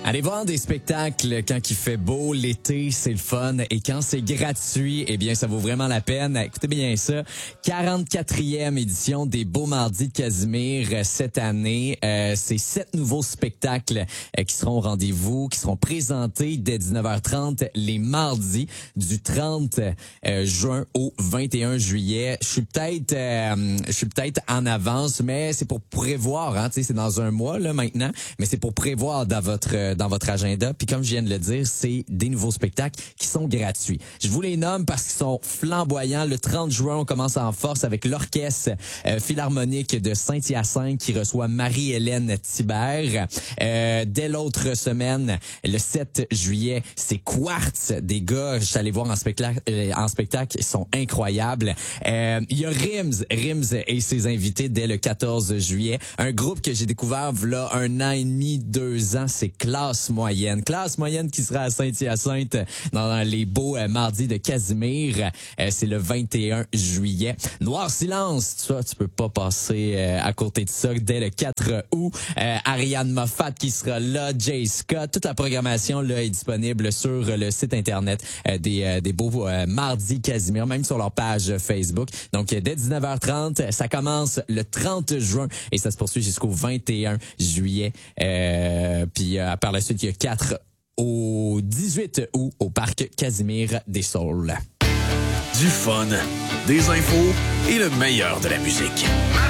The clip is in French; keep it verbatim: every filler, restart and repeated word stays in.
Allez voir des spectacles quand il fait beau, l'été, c'est le fun. Et quand c'est gratuit, eh bien, ça vaut vraiment la peine. Écoutez bien ça. quarante-quatrième édition des Beaux Mardis de Casimir euh, cette année. Euh, c'est sept nouveaux spectacles euh, qui seront au rendez-vous, qui seront présentés dès dix-neuf heures trente les mardis du trente euh, juin au vingt et un juillet. Je suis peut-être euh, je suis peut-être en avance, mais c'est pour prévoir, hein, tu sais, c'est dans un mois là maintenant, mais c'est pour prévoir dans votre dans votre agenda. Puis comme je viens de le dire, c'est des nouveaux spectacles qui sont gratuits. Je vous les nomme parce qu'ils sont flamboyants. Le trente juin, on commence en force avec l'Orchestre euh, Philharmonique de Saint-Hyacinthe qui reçoit Marie-Hélène Thibert. Euh, dès l'autre semaine, le sept juillet, c'est Quartz. Des gars, je suis allé voir en spectacle, euh, en spectacle, ils sont incroyables. Euh, il y a Rims, Rims et ses invités dès le quatorze juillet. Un groupe que j'ai découvert là un an et demi, deux ans, c'est Classe Moyenne. Classe Moyenne qui sera à Saint-Hyacinthe dans les beaux euh, mardis de Casimir. Euh, c'est le vingt et un juillet. Noir Silence, ça, tu peux pas passer euh, à côté de ça dès le quatre août. Euh, Ariane Moffat qui sera là, Jay Scott. Toute la programmation là est disponible sur le site internet euh, des, euh, des beaux euh, mardis Casimir, même sur leur page Facebook. Donc, dès dix-neuf heures trente, ça commence le trente juin et ça se poursuit jusqu'au vingt et un juillet. Euh, puis, euh, par la suite, il y a quatre au dix-huit août au parc Casimir des Saules. Du fun, des infos et le meilleur de la musique.